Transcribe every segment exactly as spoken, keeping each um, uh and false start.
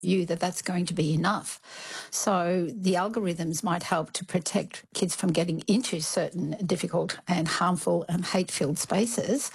you that that's going to be enough. So the algorithms might help to protect kids from getting into certain difficult and harmful and hate-filled spaces,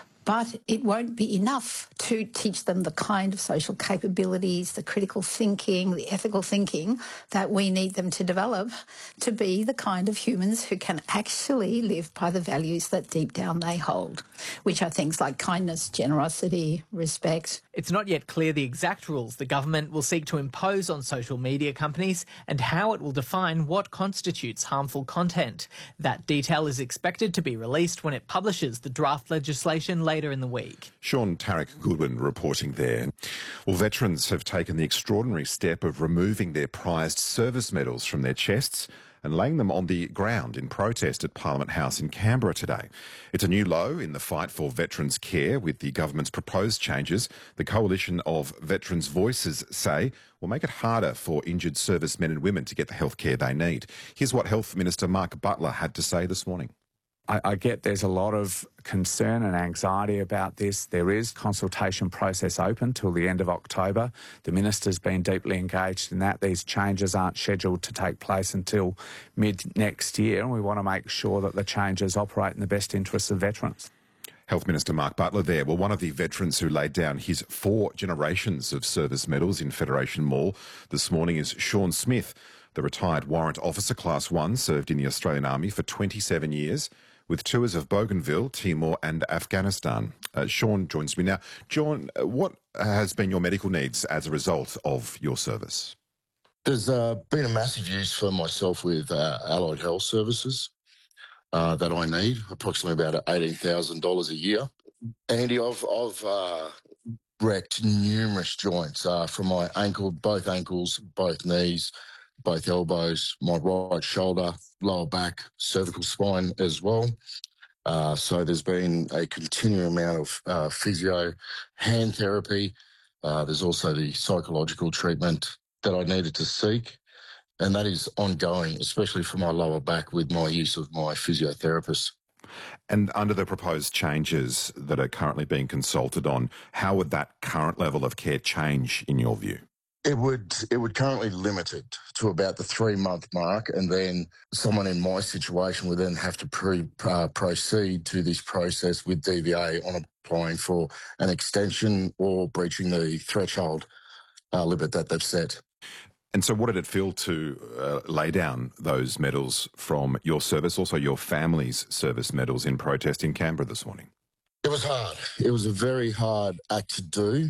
but it won't be enough to teach them the kind of social capabilities, the critical thinking, the ethical thinking that we need them to develop to be the kind of humans who can actually live by the values that deep down they hold, which are things like kindness, generosity, respect. It's not yet clear the exact rules the government will seek to impose on social media companies and how it will define what constitutes harmful content. That detail is expected to be released when it publishes the draft legislation later in the week. Sean Tarek Goodwin reporting there. Well, veterans have taken the extraordinary step of removing their prized service medals from their chests and laying them on the ground in protest at Parliament House in Canberra today. It's a new low in the fight for veterans' care with the government's proposed changes. The Coalition of Veterans' Voices say will make it harder for injured servicemen and women to get the health care they need. Here's what Health Minister Mark Butler had to say this morning. I, I get there's a lot of concern and anxiety about this. There is consultation process open till the end of October. The Minister's been deeply engaged in that. These changes aren't scheduled to take place until mid next year, and we want to make sure that the changes operate in the best interests of veterans. Health Minister Mark Butler there. Well, one of the veterans who laid down his four generations of service medals in Federation Mall this morning is Sean Smith. The retired warrant officer, Class one, served in the Australian Army for twenty-seven years with tours of Bougainville, Timor and Afghanistan. Uh, Sean joins me now. John, what has been your medical needs as a result of your service? There's uh, been a massive use for myself with uh, Allied Health Services uh, that I need, approximately about eighteen thousand dollars a year. Andy, I've, I've uh, wrecked numerous joints uh, from my ankle, both ankles, both knees, both elbows, my right shoulder, lower back, cervical spine as well. Uh, so there's been a continuing amount of uh, physio, hand therapy. Uh, there's also the psychological treatment that I needed to seek. And that is ongoing, especially for my lower back with my use of my physiotherapist. And under the proposed changes that are currently being consulted on, how would that current level of care change in your view? It would it would currently limit it to about the three-month mark, and then someone in my situation would then have to pre, uh, proceed to this process with D V A on applying for an extension or breaching the threshold uh, limit that they've set. And so what did it feel to uh, lay down those medals from your service, also your family's service medals in protest in Canberra this morning? It was hard. It was a very hard act to do.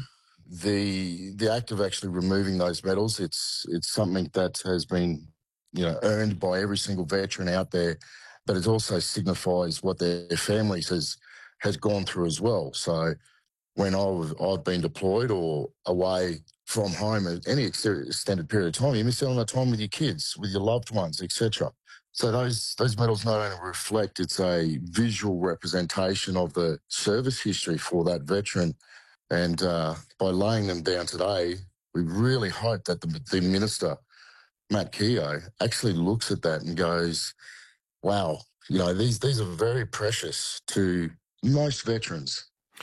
The the act of actually removing those medals, it's it's something that has been, you know, earned by every single veteran out there, but it also signifies what their families has has gone through as well. So when I've I've been deployed or away from home at any extended period of time, you miss out on that time with your kids, with your loved ones, et cetera. So those those medals not only reflect, it's a visual representation of the service history for that veteran. And uh, by laying them down today, we really hope that the, the Minister, Matt Keogh, actually looks at that and goes, wow, you know, these, these are very precious to most veterans.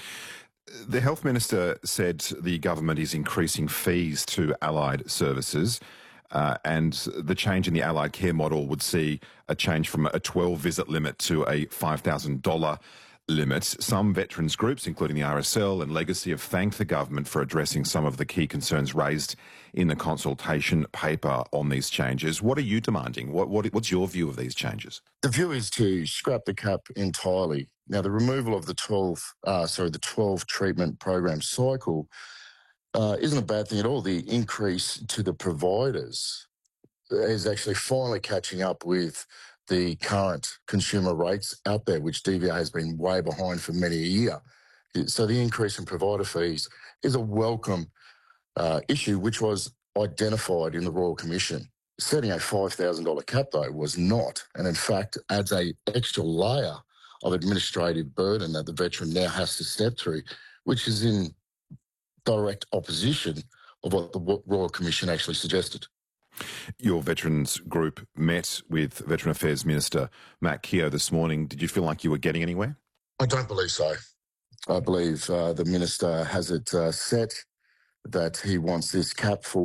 The Health Minister said the government is increasing fees to allied services, uh, and the change in the allied care model would see a change from a twelve visit limit to a five thousand dollars limit. Some veterans groups, including the R S L and Legacy, have thanked the government for addressing some of the key concerns raised in the consultation paper on these changes. What are you demanding? What, what, what's your view of these changes? The view is to scrap the cap entirely. Now, the removal of the twelve, uh, sorry, the twelve treatment program cycle uh, isn't a bad thing at all. The increase to the providers is actually finally catching up with the current consumer rates out there, which D V A has been way behind for many a year. So the increase in provider fees is a welcome uh, issue, which was identified in the Royal Commission. Setting a five thousand dollars cap, though, was not, and in fact adds a extra layer of administrative burden that the veteran now has to step through, which is in direct opposition of what the Royal Commission actually suggested. Your veterans group met with Veteran Affairs Minister Matt Keogh this morning. Did you feel like you were getting anywhere? I don't believe so. I believe uh, the Minister has it uh, set that he wants this cap full